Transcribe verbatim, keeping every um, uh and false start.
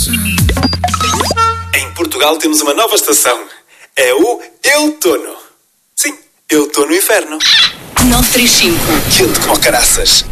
Em Portugal temos uma nova estação. É o Eutono. Sim, eu estou no inferno. nove três cinco. Quente como caraças.